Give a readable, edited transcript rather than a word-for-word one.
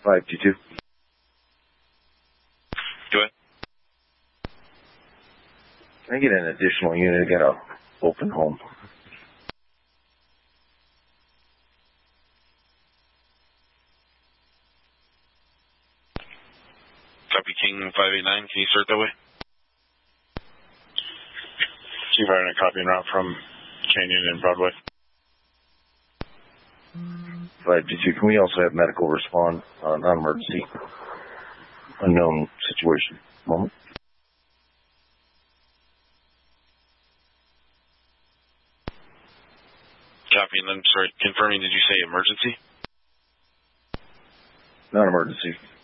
522. Go ahead. Can I get an additional unit? I got a open home. Copy King 589. Can you start that way? Chief, I have a copy en route from Canyon and Broadway. 522. Can we also have medical respond? Non-emergency. Unknown situation. Moment. Copy, and then, sorry, confirming, did you say emergency? Non-emergency.